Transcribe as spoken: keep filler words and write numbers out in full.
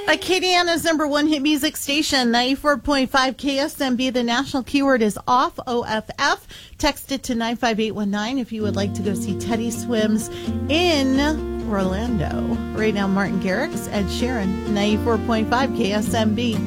Acadiana's number one hit music station, ninety-four point five K S M B. The national keyword is off, O F F. Text it to nine five eight one nine if you would like to go see Teddy Swims in Orlando. Right now, Martin Garrix, Ed Sheeran, ninety-four point five K S M B.